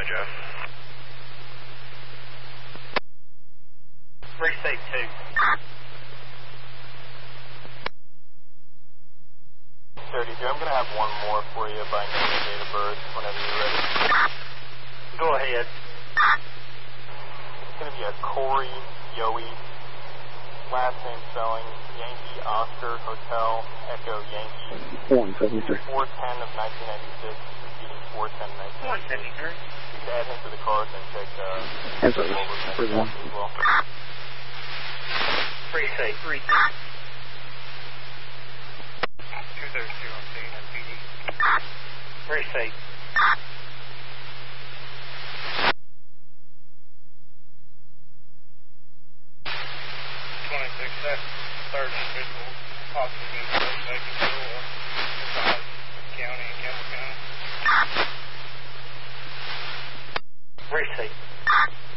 by, Jeff. Precinct 2. 32. I'm going to have one more for you by name and date of birth whenever you're ready. Go ahead. It's going to be a Corey Yowie. Last name spelling Yankee Oscar Hotel Echo Yankee. 173. 410 of 1996. Repeating 410 of 1996. 173. You can add him to the card and check That's right. For the one. as well. Precinct 3. 232 on scene at PD. Precinct. 26, that's third individual, possibly being suspected for inside County and Campbell County. Precinct.